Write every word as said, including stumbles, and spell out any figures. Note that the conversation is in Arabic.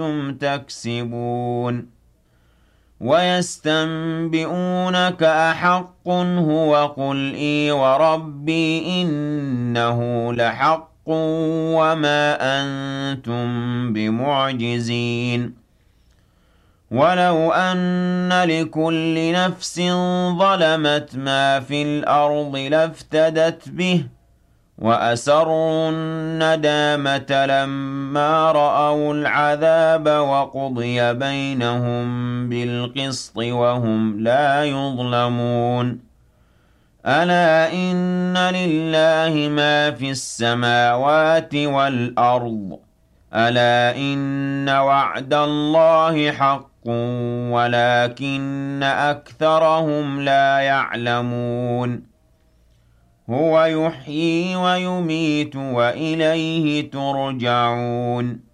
كنتم تكسبون ويستنبئونك أحق هو قل إي وربي إنه لحق وما أنتم بمعجزين ولو أن لكل نفس ظلمت ما في الأرض لافتدت به وأسروا الندامة لما رأوا العذاب وقضي بينهم بالقسط وهم لا يظلمون ألا إن لله ما في السماوات والأرض ألا إن وعد الله حق ولكن أكثرهم لا يعلمون هو يحيي ويميت وإليه ترجعون